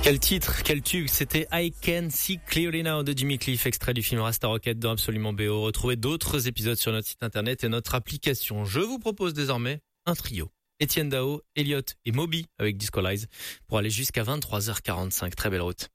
Quel titre, quel tube, c'était I Can See Clearly Now de Jimmy Cliff, extrait du film Rasta Rocket dans Absolument BO. Retrouvez d'autres épisodes sur notre site internet et notre application. Je vous propose désormais un trio. Étienne Dao, Elliot et Moby avec Disco Lies pour aller jusqu'à 23h45. Très belle route.